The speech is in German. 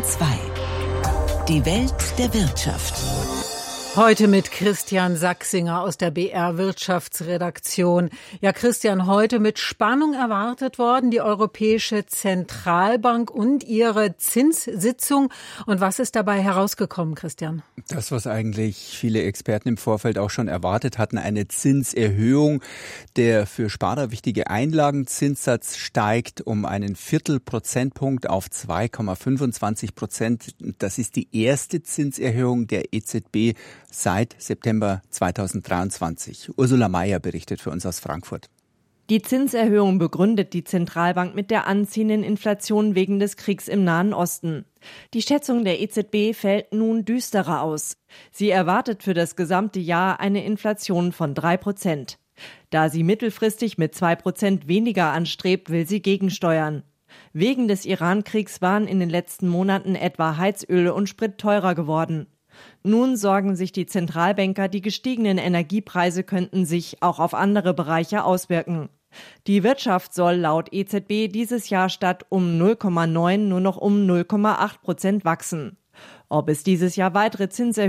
2. Die Welt der Wirtschaft. Heute mit Christian Sachsinger aus der BR Wirtschaftsredaktion. Ja, Christian, heute mit Spannung erwartet worden, die Europäische Zentralbank und ihre Zinssitzung. Und was ist dabei herausgekommen, Christian? Das, was eigentlich viele Experten im Vorfeld auch schon erwartet hatten, eine Zinserhöhung. Der für Sparer wichtige Einlagenzinssatz steigt um einen Viertelprozentpunkt auf 2,25%. Das ist die erste Zinserhöhung der EZB seit September 2023. Ursula Mayer berichtet für uns aus Frankfurt. Die Zinserhöhung begründet die Zentralbank mit der anziehenden Inflation wegen des Kriegs im Nahen Osten. Die Schätzung der EZB fällt nun düsterer aus. Sie erwartet für das gesamte Jahr eine Inflation von 3%. Da sie mittelfristig mit 2% weniger anstrebt, will sie gegensteuern. Wegen des Iran-Kriegs waren in den letzten Monaten etwa Heizöl und Sprit teurer geworden. Nun sorgen sich die Zentralbanker, die gestiegenen Energiepreise könnten sich auch auf andere Bereiche auswirken. Die Wirtschaft soll laut EZB dieses Jahr statt um 0,9 nur noch um 0,8% wachsen. Ob es dieses Jahr weitere Zinserhöhungen